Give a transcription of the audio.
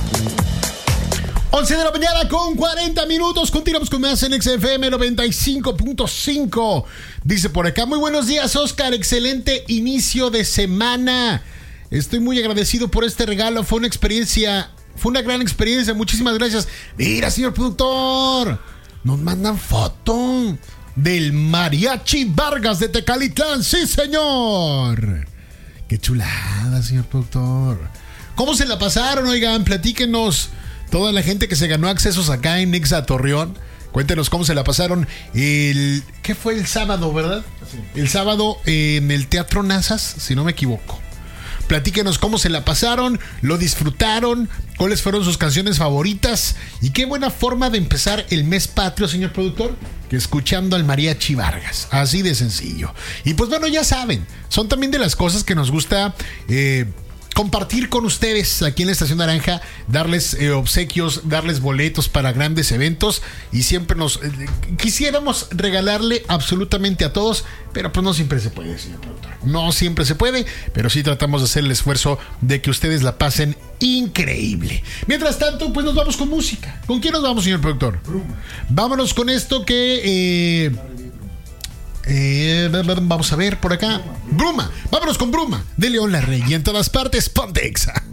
11 de la mañana con 40 minutos. Continuamos con más en XFM 95.5. Dice por acá: muy buenos días, Oscar. Excelente inicio de semana. Estoy muy agradecido por este regalo. Fue una gran experiencia. Muchísimas gracias. Mira, señor productor, nos mandan foto del Mariachi Vargas de Tecalitlán. Sí, señor. Qué chulada, señor productor. ¿Cómo se la pasaron? Oigan, platíquenos. Toda la gente que se ganó accesos acá en Exa Torreón, cuéntenos cómo se la pasaron. ¿Qué fue el sábado, verdad? Sí. El sábado en el Teatro Nazas, si no me equivoco. Platíquenos cómo se la pasaron, lo disfrutaron, cuáles fueron sus canciones favoritas. Y qué buena forma de empezar el mes patrio, señor productor, que escuchando al Mariachi Vargas. Así de sencillo. Y pues bueno, ya saben, son también de las cosas que nos gusta compartir con ustedes aquí en la Estación Naranja, darles obsequios, darles boletos para grandes eventos, y siempre nos quisiéramos regalarle absolutamente a todos, pero pues no siempre se puede, señor productor. No siempre se puede, pero sí tratamos de hacer el esfuerzo de que ustedes la pasen increíble. Mientras tanto, pues nos vamos con música. ¿Con quién nos vamos, señor productor? Bruma. Vámonos con esto que... vamos a ver por acá. Bruma. Vámonos con Bruma de León Larrey. Y en todas partes, ponte Exa.